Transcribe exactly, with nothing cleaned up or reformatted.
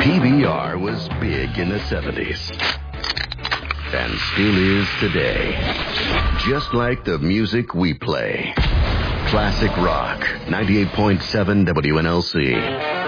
P B R was big in the seventies. And still is today. Just like the music we play. Classic Rock, ninety-eight point seven W N L C.